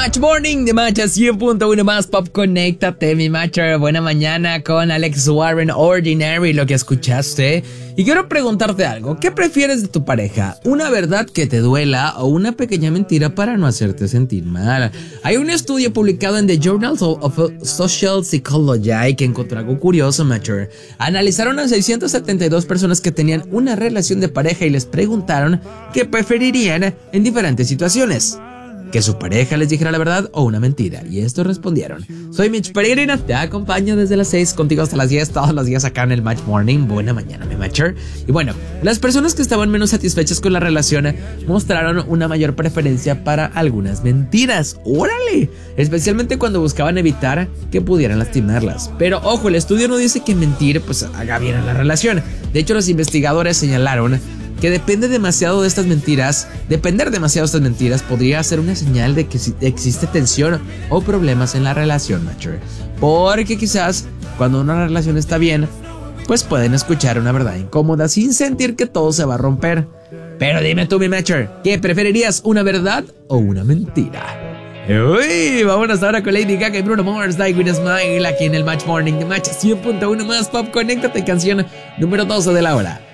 Match Morning de Match a 100.1 más Pop. Conéctate, mi matcher. Buena mañana con Alex Warren, Ordinary, lo que escuchaste. Y quiero preguntarte algo. ¿Qué prefieres de tu pareja? ¿Una verdad que te duela o una pequeña mentira para no hacerte sentir mal? Hay un estudio publicado en The Journal of Social Psychology que encontró algo curioso, matcher. Analizaron a 672 personas que tenían una relación de pareja y les preguntaron qué preferirían en diferentes situaciones. Que su pareja les dijera la verdad o una mentira. Y estos respondieron. Soy Mitch Peregrina, te acompaño desde las 6 contigo hasta las 10, todos los días acá en el Match Morning. Buena mañana, mi matcher. Y bueno, las personas que estaban menos satisfechas con la relación mostraron una mayor preferencia para algunas mentiras. ¡Órale! Especialmente cuando buscaban evitar que pudieran lastimarlas. Pero ojo, el estudio no dice que mentir pues haga bien a la relación. De hecho, los investigadores señalaron que depender demasiado de estas mentiras podría ser una señal de que existe tensión o problemas en la relación, matcher. Porque quizás cuando una relación está bien, pues pueden escuchar una verdad incómoda sin sentir que todo se va a romper. Pero dime tú, mi matcher, ¿qué preferirías, una verdad o una mentira? Uy, vámonos ahora con Lady Gaga y Bruno Mars, Die With A Smile, aquí en el Match Morning de Match 100.1 más Pop. Conéctate, canción número 12 de la hora.